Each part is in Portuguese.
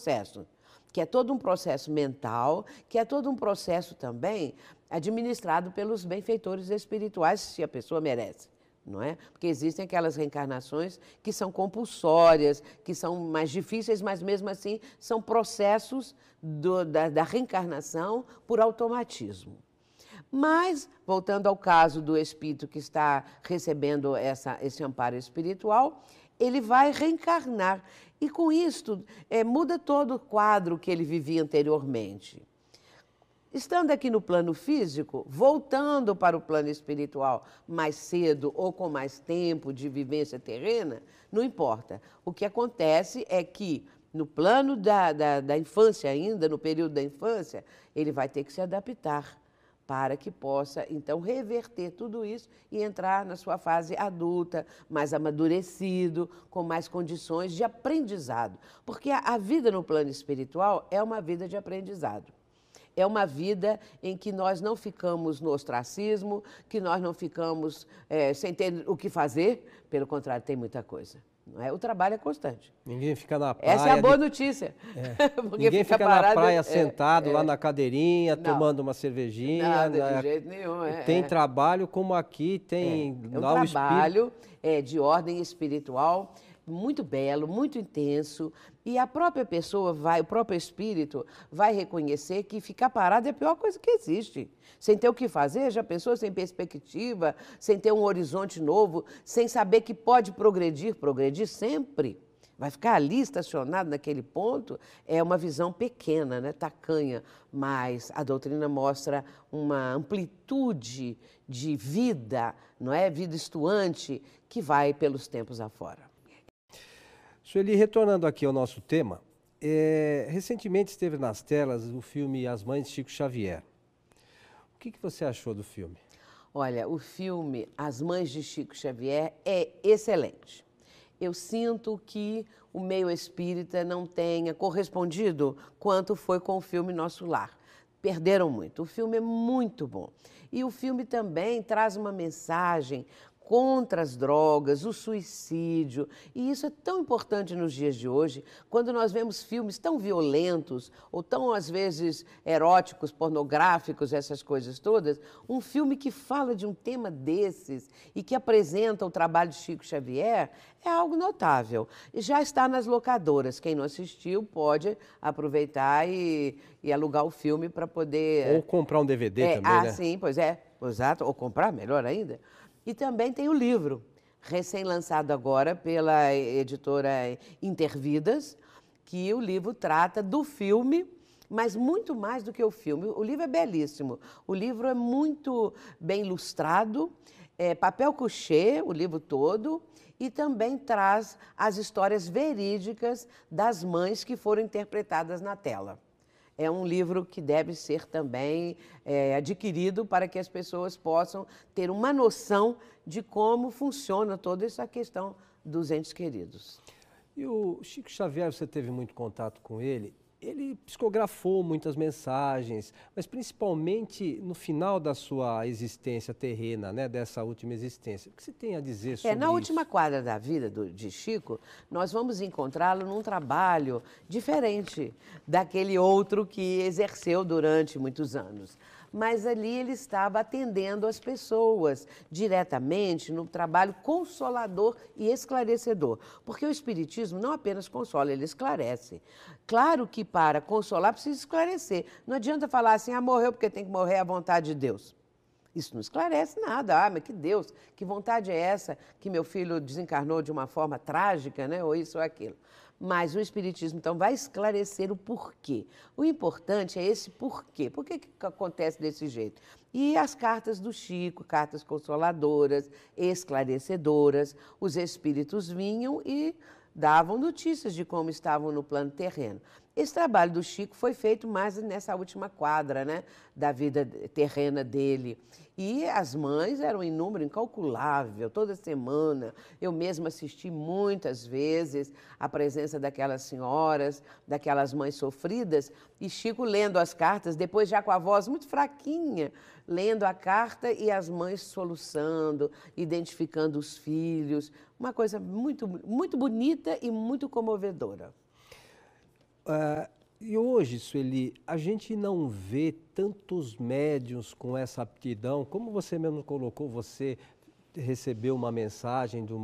processo, que é todo um processo mental, que é todo um processo também administrado pelos benfeitores espirituais, se a pessoa merece. Não é? Porque existem aquelas reencarnações que são compulsórias, que são mais difíceis, mas mesmo assim são processos da reencarnação por automatismo. Mas, voltando ao caso do espírito que está recebendo esse amparo espiritual, ele vai reencarnar. E com isto, muda todo o quadro que ele vivia anteriormente. Estando aqui no plano físico, voltando para o plano espiritual mais cedo ou com mais tempo de vivência terrena, não importa. O que acontece é que no plano da infância ainda, no período da infância, ele vai ter que se adaptar para que possa, então, reverter tudo isso e entrar na sua fase adulta, mais amadurecido, com mais condições de aprendizado. Porque a vida no plano espiritual é uma vida de aprendizado. É uma vida em que nós não ficamos no ostracismo, que nós não ficamos sem ter o que fazer, pelo contrário, tem muita coisa. Não é? O trabalho é constante. Ninguém fica na praia. Essa é a boa notícia. Ninguém fica na praia sentado lá na cadeirinha, tomando uma cervejinha. Nada, de jeito nenhum. Tem trabalho como aqui, tem um trabalho de ordem espiritual, muito belo, muito intenso, e a própria pessoa o próprio espírito vai reconhecer que ficar parado é a pior coisa que existe. Sem ter o que fazer, já pensou, sem perspectiva, sem ter um horizonte novo, sem saber que pode progredir sempre. Vai ficar ali estacionado naquele ponto, é uma visão pequena, né, tacanha, mas a doutrina mostra uma amplitude de vida, não é? Vida estuante, que vai pelos tempos afora. Sueli, retornando aqui ao nosso tema, recentemente esteve nas telas o filme As Mães de Chico Xavier. O que você achou do filme? Olha, o filme As Mães de Chico Xavier é excelente. Eu sinto que o meio espírita não tenha correspondido quanto foi com o filme Nosso Lar. Perderam muito. O filme é muito bom. E o filme também traz uma mensagem contra as drogas, o suicídio, e isso é tão importante nos dias de hoje, quando nós vemos filmes tão violentos, ou tão, às vezes, eróticos, pornográficos, essas coisas todas, um filme que fala de um tema desses e que apresenta o trabalho de Chico Xavier é algo notável. Já está nas locadoras, quem não assistiu pode aproveitar e alugar o filme para poder... Ou comprar um DVD também, né? Sim, pois é, exato, ou comprar, melhor ainda. E também tem o livro, recém-lançado agora pela editora Intervidas, que o livro trata do filme, mas muito mais do que o filme. O livro é belíssimo, o livro é muito bem ilustrado, papel couché, o livro todo, e também traz as histórias verídicas das mães que foram interpretadas na tela. É um livro que deve ser também adquirido para que as pessoas possam ter uma noção de como funciona toda essa questão dos entes queridos. E o Chico Xavier, você teve muito contato com ele? Ele psicografou muitas mensagens, mas principalmente no final da sua existência terrena, né, dessa última existência. O que você tem a dizer sobre isso? Na última quadra da vida de Chico, nós vamos encontrá-lo num trabalho diferente daquele outro que exerceu durante muitos anos. Mas ali ele estava atendendo as pessoas diretamente no trabalho consolador e esclarecedor. Porque o Espiritismo não apenas consola, ele esclarece. Claro que para consolar precisa esclarecer. Não adianta falar assim, morreu porque tem que morrer à vontade de Deus. Isso não esclarece nada. Mas que Deus, que vontade é essa que meu filho desencarnou de uma forma trágica, né? Ou isso ou aquilo. Mas o Espiritismo, então, vai esclarecer o porquê. O importante é esse porquê. Por que acontece desse jeito? E as cartas do Chico, cartas consoladoras, esclarecedoras, os espíritos vinham e davam notícias de como estavam no plano terreno. Esse trabalho do Chico foi feito mais nessa última quadra, né, da vida terrena dele. E as mães eram em número incalculável, toda semana. Eu mesma assisti muitas vezes a presença daquelas senhoras, daquelas mães sofridas, e Chico lendo as cartas, depois já com a voz muito fraquinha, lendo a carta e as mães soluçando, identificando os filhos. Uma coisa muito, muito bonita e muito comovedora. E hoje, Sueli, a gente não vê tantos médiuns com essa aptidão, como você mesmo colocou, você recebeu uma mensagem de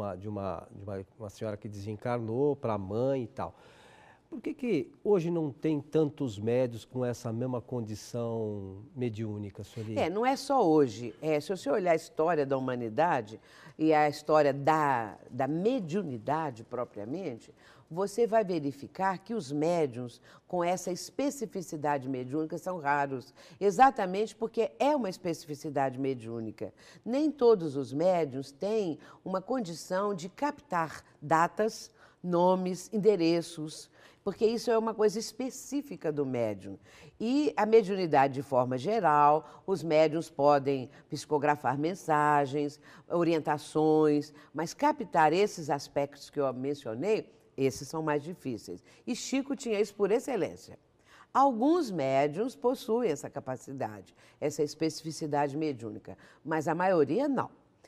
uma senhora que desencarnou para a mãe e tal. Por que hoje não tem tantos médiuns com essa mesma condição mediúnica, Sueli? Não é só hoje. Se você olhar a história da humanidade e a história da mediunidade propriamente, você vai verificar que os médiuns com essa especificidade mediúnica são raros, exatamente porque é uma especificidade mediúnica. Nem todos os médiuns têm uma condição de captar datas, nomes, endereços, porque isso é uma coisa específica do médium. E a mediunidade, de forma geral, os médiuns podem psicografar mensagens, orientações, mas captar esses aspectos que eu mencionei, esses são mais difíceis. E Chico tinha isso por excelência. Alguns médiuns possuem essa capacidade, essa especificidade mediúnica, mas a maioria não.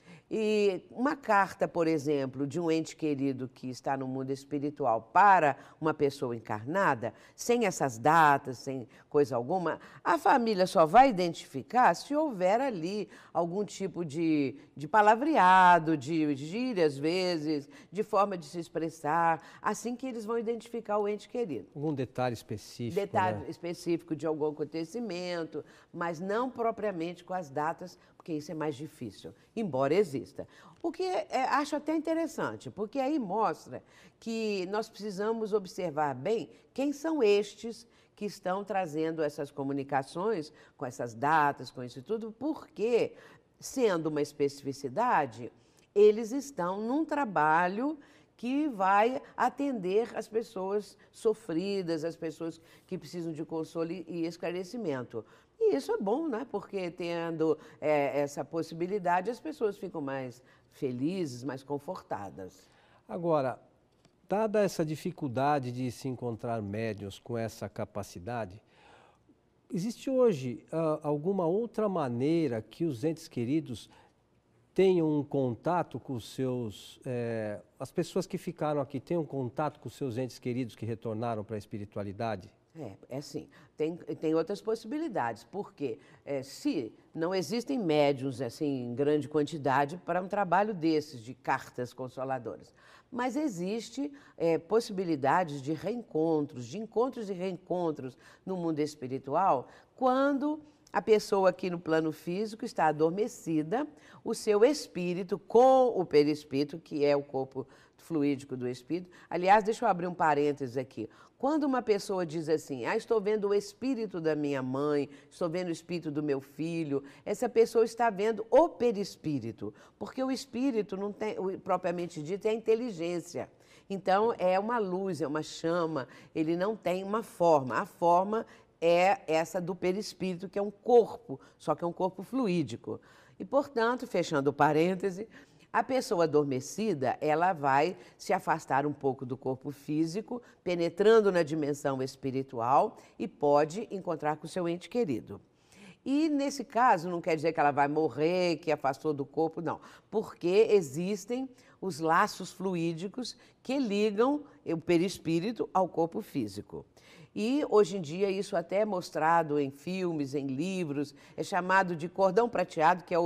E uma carta, por exemplo, de um ente querido que está no mundo espiritual para uma pessoa encarnada, sem essas datas, sem coisa alguma, a família só vai identificar se houver ali algum tipo de palavreado, de gíria, às vezes, de forma de se expressar, assim que eles vão identificar o ente querido. Algum detalhe específico? Detalhe específico de algum acontecimento, mas não propriamente com as datas, porque isso é mais difícil, embora exista. O que acho até interessante, porque aí mostra que nós precisamos observar bem quem são estes que estão trazendo essas comunicações, com essas datas, com isso tudo, porque, sendo uma especificidade, eles estão num trabalho que vai atender as pessoas sofridas, as pessoas que precisam de consolo e esclarecimento. E isso é bom, né? Porque tendo essa possibilidade, as pessoas ficam mais felizes, mais confortadas. Agora, dada essa dificuldade de se encontrar médiuns com essa capacidade, existe hoje alguma outra maneira que os entes queridos tenham um contato com os seus... as pessoas que ficaram aqui tenham contato com os seus entes queridos que retornaram para a espiritualidade? Sim. Tem outras possibilidades, porque se não existem médiuns assim, em grande quantidade para um trabalho desses, de cartas consoladoras, mas existe possibilidades de reencontros, de encontros e reencontros no mundo espiritual, quando a pessoa aqui no plano físico está adormecida, o seu espírito com o perispírito, que é o corpo fluídico do espírito. Aliás, deixa eu abrir um parênteses aqui. Quando uma pessoa diz assim, estou vendo o espírito da minha mãe, estou vendo o espírito do meu filho, essa pessoa está vendo o perispírito, porque o espírito não tem, propriamente dito, é a inteligência. Então, é uma luz, é uma chama, ele não tem uma forma. A forma é essa do perispírito, que é um corpo, só que é um corpo fluídico. E, portanto, fechando o parêntese, a pessoa adormecida, ela vai se afastar um pouco do corpo físico, penetrando na dimensão espiritual e pode encontrar com o seu ente querido. E, nesse caso, não quer dizer que ela vai morrer, que afastou do corpo, não. Porque existem os laços fluídicos que ligam o perispírito ao corpo físico. E, hoje em dia, isso até é mostrado em filmes, em livros, é chamado de cordão prateado, que é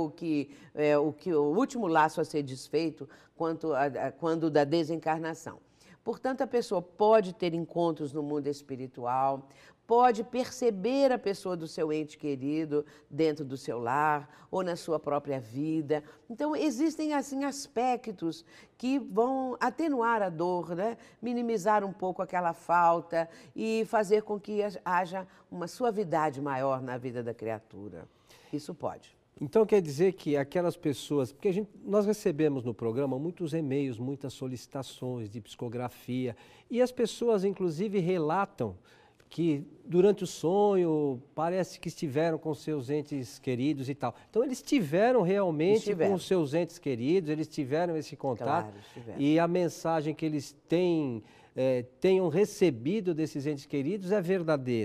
o último laço a ser desfeito quando da desencarnação. Portanto, a pessoa pode ter encontros no mundo espiritual, pode perceber a pessoa do seu ente querido dentro do seu lar ou na sua própria vida. Então, existem, assim, aspectos que vão atenuar a dor, né? Minimizar um pouco aquela falta e fazer com que haja uma suavidade maior na vida da criatura. Isso pode. Então quer dizer que aquelas pessoas, porque nós recebemos no programa muitos e-mails, muitas solicitações de psicografia, e as pessoas inclusive relatam que durante o sonho parece que estiveram com seus entes queridos e tal. Então eles tiveram realmente com os seus entes queridos, eles tiveram esse contato, Claro, e a mensagem que eles tenham recebido desses entes queridos é verdadeira.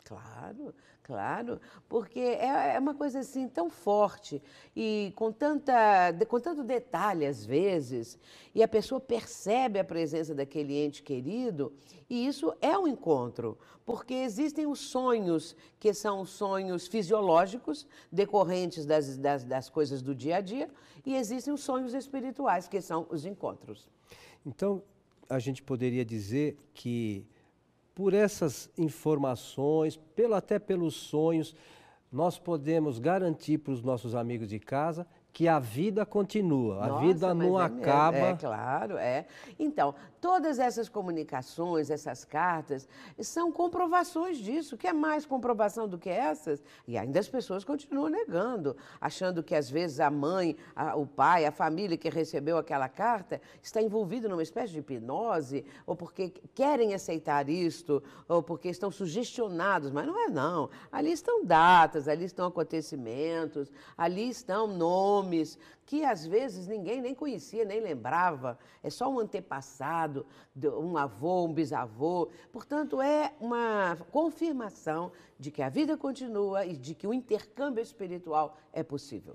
Claro, claro, porque é uma coisa assim tão forte e com tanto detalhe às vezes, e a pessoa percebe a presença daquele ente querido, e isso é um encontro, porque existem os sonhos, que são sonhos fisiológicos, decorrentes das coisas do dia a dia, e existem os sonhos espirituais, que são os encontros. Então, a gente poderia dizer que por essas informações, até pelos sonhos, nós podemos garantir para os nossos amigos de casa que a vida continua, a vida não acaba. É claro, é. Então, todas essas comunicações, essas cartas, são comprovações disso. Quer mais comprovação do que essas? E ainda as pessoas continuam negando, achando que às vezes a mãe, o pai, a família que recebeu aquela carta está envolvido numa espécie de hipnose, ou porque querem aceitar isto, ou porque estão sugestionados, mas não é não. Ali estão datas, ali estão acontecimentos, ali estão nomes, que às vezes ninguém nem conhecia, nem lembrava. É só um antepassado, um avô, um bisavô. Portanto, é uma confirmação de que a vida continua e de que o intercâmbio espiritual é possível.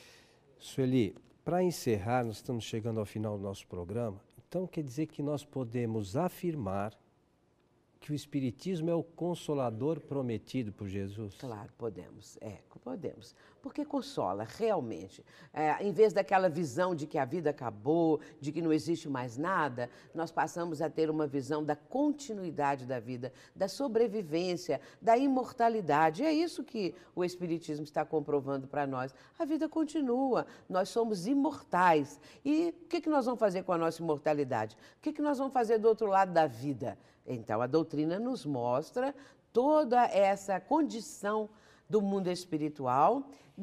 Sueli, para encerrar, nós estamos chegando ao final do nosso programa, então quer dizer que nós podemos afirmar que o Espiritismo é o consolador prometido por Jesus? Claro, podemos, podemos. Porque consola, realmente. Em vez daquela visão de que a vida acabou, de que não existe mais nada, nós passamos a ter uma visão da continuidade da vida, da sobrevivência, da imortalidade. E é isso que o Espiritismo está comprovando para nós. A vida continua, nós somos imortais. E o que nós vamos fazer com a nossa imortalidade? O que nós vamos fazer do outro lado da vida? Então, a doutrina nos mostra toda essa condição do mundo espiritual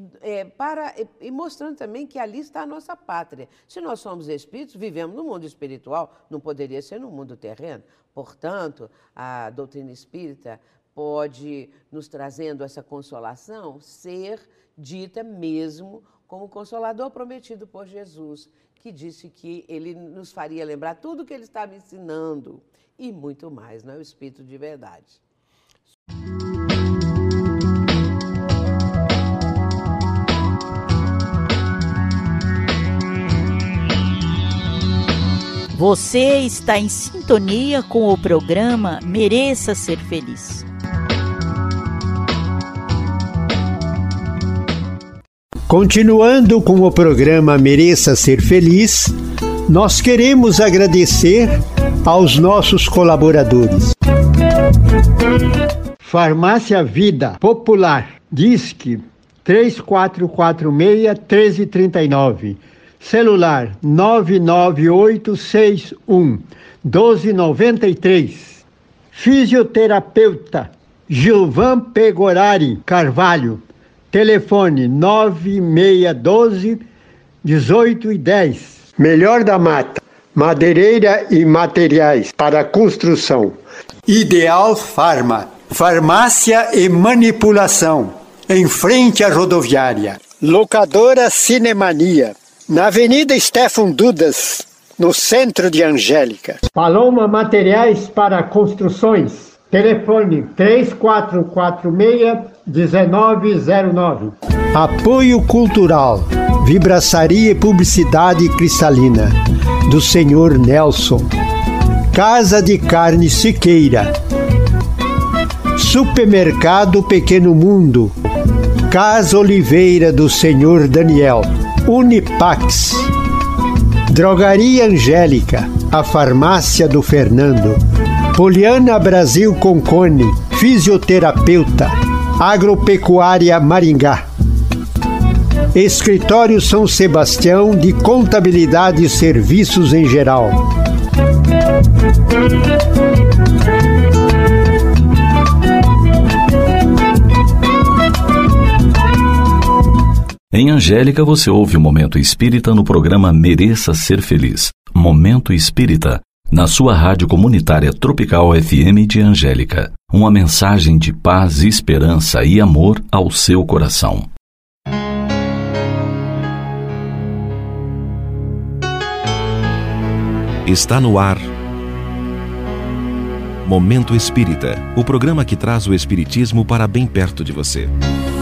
e mostrando também que ali está a nossa pátria. Se nós somos espíritos, vivemos no mundo espiritual, não poderia ser no mundo terreno. Portanto, a doutrina espírita pode, nos trazendo essa consolação, ser dita mesmo como o Consolador prometido por Jesus, que disse que ele nos faria lembrar tudo o que ele estava ensinando e muito mais, não é? O Espírito de verdade. Você está em sintonia com o programa Mereça Ser Feliz. Continuando com o programa Mereça Ser Feliz, nós queremos agradecer aos nossos colaboradores. Farmácia Vida Popular, Disque 3446-1339, celular 99861-1293, fisioterapeuta Gilvan Pegorari Carvalho, telefone 9612-1810. Melhor da Mata, madeireira e materiais para construção. Ideal Farma, farmácia e manipulação, em frente à rodoviária. Locadora Cinemania, na Avenida Stefan Dudas, no centro de Angélica. Paloma Materiais para Construções, telefone 3446-1909. Apoio Cultural, Vibraçaria e Publicidade Cristalina, do Senhor Nelson. Casa de Carne Siqueira. Supermercado Pequeno Mundo. Casa Oliveira do Senhor Daniel. Unipax. Drogaria Angélica, a farmácia do Fernando. Poliana Brasil Concone, fisioterapeuta. Agropecuária Maringá. Escritório São Sebastião de Contabilidade e Serviços em Geral. Em Angélica você ouve o Momento Espírita no programa Mereça Ser Feliz. Momento Espírita, na sua rádio comunitária Tropical FM de Angélica. Uma mensagem de paz, esperança e amor ao seu coração. Está no ar Momento Espírita, o programa que traz o espiritismo para bem perto de você.